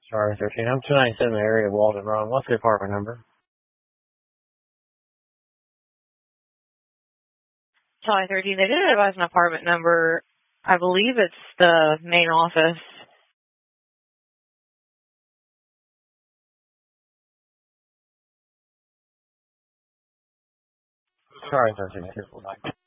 Sorry, 13. I'm 297 area of Walden Road. What's the apartment number? Charlie 13. They didn't advise an apartment number. I believe it's the main office. Sorry, 13.